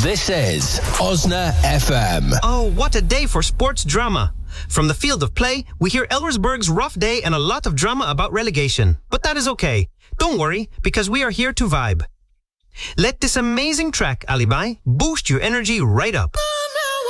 This is Osna FM. Oh, what a day for sports drama. From the field of play, we hear Elversberg's rough day and a lot of drama about relegation. But that is okay. Don't worry, because we are here to vibe. Let this amazing track, Alibi, boost your energy right up.